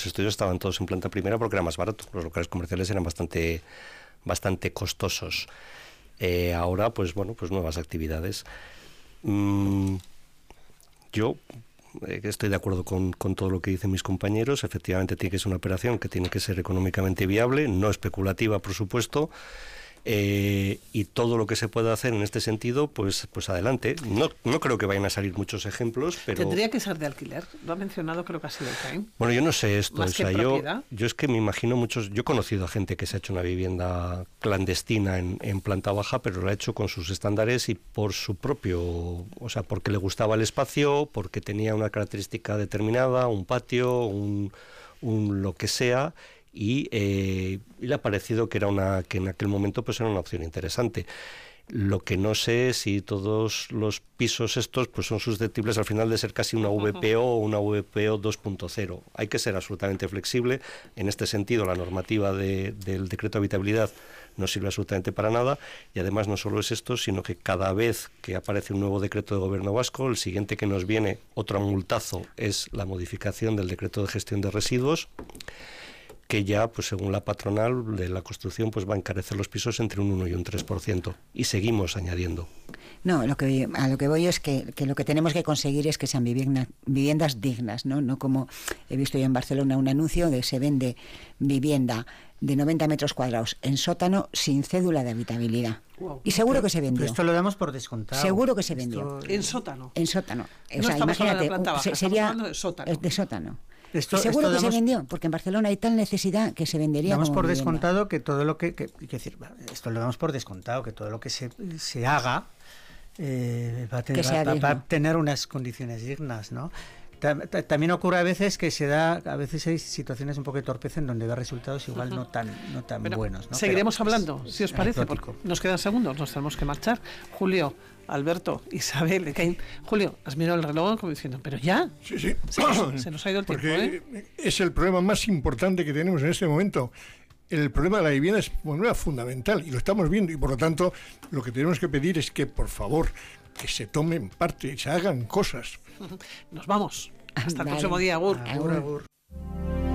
estudios estaban todos en planta primera porque era más barato. Los locales comerciales eran bastante costosos. Ahora, pues bueno, pues nuevas actividades. Yo estoy de acuerdo con todo lo que dicen mis compañeros. Efectivamente tiene que ser una operación que tiene que ser económicamente viable, no especulativa, por supuesto. Y todo lo que se pueda hacer en este sentido, pues adelante. No creo que vayan a salir muchos ejemplos, pero... ¿Tendría que ser de alquiler? Lo ha mencionado, creo que ha sido el Caín. Bueno, yo no sé esto. Más que propiedad. Yo es que me imagino muchos... Yo he conocido a gente que se ha hecho una vivienda clandestina en planta baja, pero lo ha hecho con sus estándares y por su propio... O sea, porque le gustaba el espacio, porque tenía una característica determinada, un patio, un lo que sea... Y le ha parecido que en aquel momento pues era una opción interesante. Lo que no sé es si todos los pisos estos pues son susceptibles al final de ser casi una VPO o una VPO 2.0. Hay que ser absolutamente flexible. En este sentido, la normativa del decreto de habitabilidad no sirve absolutamente para nada, y además no solo es esto, sino que cada vez que aparece un nuevo decreto de gobierno vasco, el siguiente que nos viene, otro multazo, es la modificación del decreto de gestión de residuos, que ya, pues según la patronal de la construcción, pues va a encarecer los pisos entre un 1 y un 3%, y seguimos añadiendo. No, a lo que voy es que lo que tenemos que conseguir es que sean viviendas dignas, ¿no? No como he visto yo en Barcelona un anuncio de se vende vivienda de 90 metros cuadrados en sótano sin cédula de habitabilidad. Wow. Y seguro que se vendió. Pero esto lo damos por descontado. Seguro que se vendió. En sótano. En sótano. No estamos hablando de planta baja, estamos hablando de sótano. De sótano. Esto Seguro que se vendió, porque en Barcelona hay tal necesidad que se vendería. Damos como por vivienda. descontado que todo lo que decir, esto lo damos por descontado, que todo lo que se haga va a tener unas condiciones dignas, ¿no? También ocurre a veces que a veces hay situaciones un poco de torpeza en donde da resultados igual no tan buenos, ¿no? Seguiremos hablando, si os parece, porque nos quedan segundos, nos tenemos que marchar. Julio, Alberto, Isabel, Caín. Julio, has mirado el reloj como diciendo, pero ya. Sí. Se nos ha ido el tiempo, porque es el problema más importante que tenemos en este momento. El problema de la vivienda es un problema fundamental y lo estamos viendo, y por lo tanto lo que tenemos que pedir es que, por favor, que se tomen parte y se hagan cosas. Nos vamos. Hasta el próximo día. Agur. Agur.